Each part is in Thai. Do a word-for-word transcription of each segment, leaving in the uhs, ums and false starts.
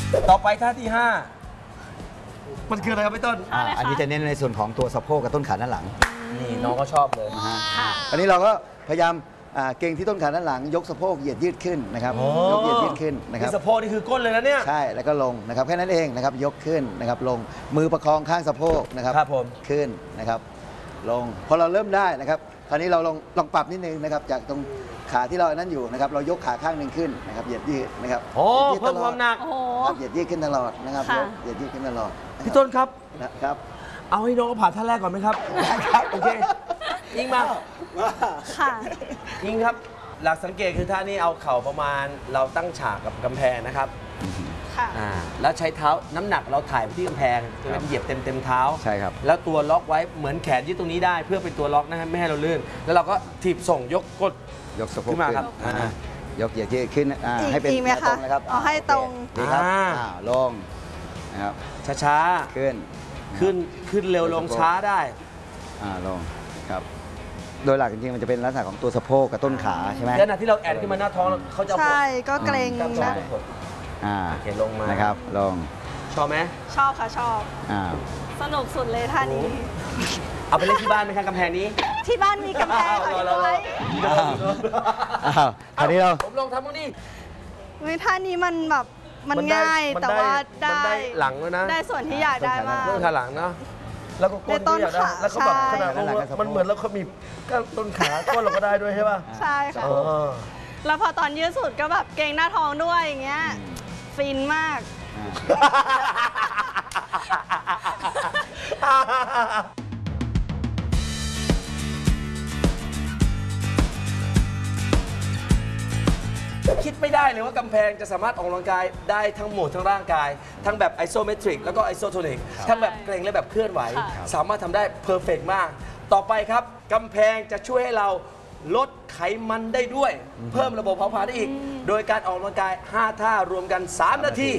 ต่อไปท่าที่ห้ามันคืออะไรครับพี่ต้นอันนี้จะเน้นในส่วนของตัวสะโพกกับต้นขาด้านหลังนี่น้องก็ชอบเลยนะฮะอันนี้เราก็พยายามเก่งที่ต้นขาด้านหลังยกสะโพกเหยียดยืดขึ้นนะครับยกเหยียดยืดขึ้นนะครับสะโพกนี่คือก้นเลยนะเนี่ยใช่แล้วก็ลงนะครับแค่นั้นเองนะครับยกขึ้นนะครับลงมือประคองข้างสะโพกนะครับครับผมขึ้นนะครับลงพอเราเริ่มได้นะครับคราวนี้เราลองลองปรับนิดนึงนะครับจากตรงขาที่เราอันนั้นอยู่นะครับเรายกขาข้างหนึ่งขึ้นนะครับเหยียดยืดนะครับโอ้เพิ่มความหนักครับเหยียดยืดขึ้นตลอดนะครับยกเหยียดยืดขึ้นตลอดพี่ต้นครับนะครับเอาให้น้องผ่านท่าแรกก่อนไหมครับครับโอเคยิงมาค่ะยิงครับหลักสังเกตคือท่านี้เอาเข่าประมาณเราตั้งฉากกับกำแพงนะครับค่ะอ่าแล้วใช้เท้าน้ำหนักเราถ่ายไปที่กำแพงจะเป็นเหยียบเต็มเต็มเท้าใช่ครับแล้วตัวล็อกไว้เหมือนแขนยืดตรงนี้ได้เพื่อเป็นตัวล็อกนะครับไม่ให้เราลื่นแล้วเราก็ถีบส่งยกกดยกสะโพกขึ้นมาครับยกเหยียดยืดขึ้นให้เป็นตรงนะครับเอาให้ตรงดีครับลงนะครับช้าๆขึ้นขึ้นขึ้นเร็วลงช้าได้อ่าลงครับโดยหลักจริงๆมันจะเป็นลักษณะของตัวสะโพกกับต้นขาใช่ไหมขณะที่เราแอนขึ้นมาหน้าท้องเขาจะใช่ก็เกรงนะอ่าเขียนลงมานะครับลงชอบไหมชอบค่ะชอบอ่าสนุกสุดเลยท่านี้เอาไปเล่นที่บ้านไหมครับกำแพงนี้ที่บ้านมีกำแพงค่ะพี่บอยอ้าวคราวนี้เราผมลองทำบ้างดิวิท่านี้มันแบบมันง่ายแต่ว่าได้หลังด้วยนะได้ส่วนที่อยากได้มากต้นขาหลังเนาะแล้วก็ก้นที่อยากได้แล้วก็แบบขนาดมันเหมือนแล้วเขามีก้านต้นขาก้นเราก็ได้ด้วยใช่ป่ะใช่ค่ะแล้วพอตอนยืดสุดก็แบบเกรงหน้าท้องด้วยอย่างเงี้ยฟินมากคิดไม่ได้เลยว่ากำแพงจะสามารถออกกำลังกายได้ทั้งหมดทั้งร่างกายทั้งแบบไอโซเมตริกแล้วก็ไอโซโทนิกทั้งแบบเกรงและแบบเคลื่อนไหวสามารถทำได้เพอร์เฟกต์มากต่อไปครับกำแพงจะช่วยให้เราลดไขมันได้ด้วยเพิ่มระบบเผาผลาญได้อีกโดยการออกกำลังกายห้าท่ารวมกันสามนาที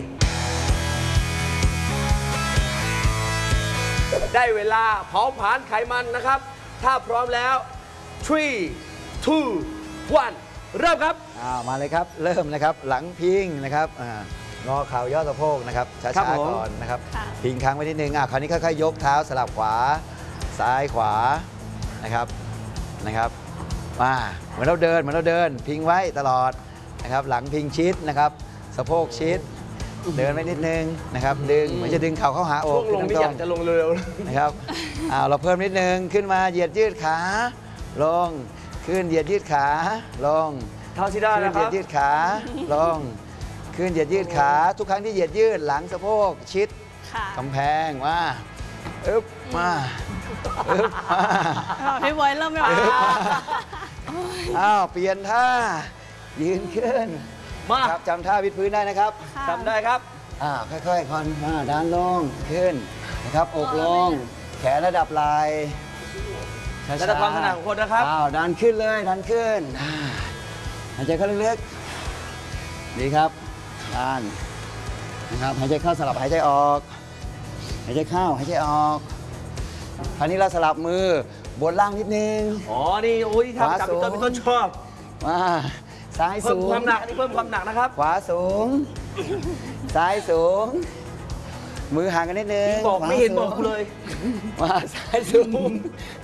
ได้เวลาเผาผลาญไขมันนะครับถ้าพร้อมแล้วสาม สอง หนึ่งเริ่มครับมาเลยครับเริ่มนะครับหลังพิงนะครับงอเข่าย่อสะโพกนะครับช้าๆก่อนนะครับพิงค้างไว้นิดนึงอ่ะคราวนี้ค่อยๆยกเท้าสลับขวาซ้ายขวานะครับนะครับมาเหมือนเราเดินเหมือนเราเดินพิงไว้ตลอดนะครับหลังพิงชิดนะครับสะโพกชิดเดินไว้นิดนึงนะครับดึงไม่จะดึงเข่าเข้าหาอกช่วงลงนี่อยากจะลงเร็วๆนะครับอ้าวเราเพิ่มนิดนึงขึ้นมาเหยียดยืดขาลงขึ้นเหยียดยืดขาลงเท่าที่ได้นะครับขึ้นเหยียดยืดขาลงขึ้นเหยียดยืดขาทุกครั้งที่เหยียดยืดหลังสะโพกชิดกำแพงมาอึ๊บมาอึ๊บมาพี่บอยเริ่มไม่ไหวอ้าวเปลี่ยนท่ายืนขึ้นมาครับจำท่าวิดพื้นได้นะครับจำได้ครับอ่าค่อยๆคอนมาด้านลงขึ้นนะครับอกลงแขนระดับไหล่ระดับความถนัดของคนนะครับอ้าวดันขึ้นเลยดันขึ้นหายใจเข้าลึกๆดีครับดันนะครับหายใจเข้าสลับหายใจออกหายใจเข้าหายใจออกคราวนี้เราสลับมือบนล่างนิดนึงอ๋อนี่โอ้ยทำกับพี่ต้นพี่ต้นชอบมาซ้ายสูงเพิ่มความหนักอันนี้เพิ่มความหนักนะครับขวาสูงซ้ายสูงมือห่างกันนิดนึงบอกไม่เห็นบอกเลยมาซ้ายสูง